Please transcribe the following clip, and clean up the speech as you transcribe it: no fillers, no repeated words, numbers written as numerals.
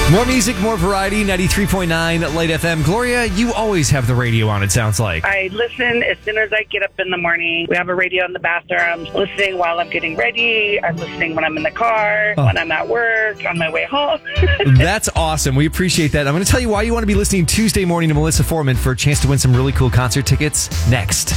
More music, more variety, 93.9 Light FM. Gloria, you always have the radio on, it sounds like. I listen as soon as I get up in the morning. We have a radio in the bathroom. Listening while I'm getting ready. I'm listening when I'm in the car, when I'm at work, on my way home. That's awesome. We appreciate that. I'm going to tell you why you want to be listening Tuesday morning to Melissa Foreman for a chance to win some really cool concert tickets next.